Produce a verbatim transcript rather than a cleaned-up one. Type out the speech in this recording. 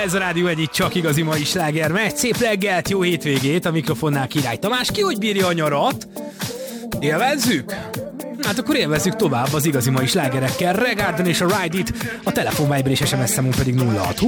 Ez a Rádió egyik csak igazi mai sláger megy. Szép reggelt, jó hétvégét, a mikrofonnál Király Tamás. Ki hogy bírja a nyarat? Élvezzük? Hát akkor élvezzük tovább az igazi mai slágerekkel. Regarden és a Ride It, a telefonviber és es em es számunk pedig nulla hat